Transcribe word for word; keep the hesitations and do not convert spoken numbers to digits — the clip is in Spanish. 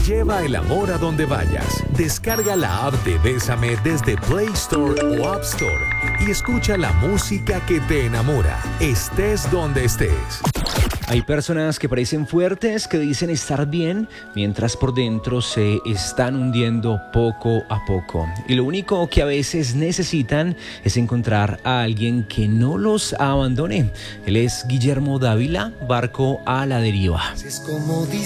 Lleva el amor a donde vayas. Descarga la app de Bésame desde Play Store o App Store y escucha la música que te enamora, estés donde estés. Hay personas que parecen fuertes, que dicen estar bien, mientras por dentro se están hundiendo poco a poco. Y lo único que a veces necesitan es encontrar a alguien que no los abandone. Él es Guillermo Dávila, Barco a la Deriva.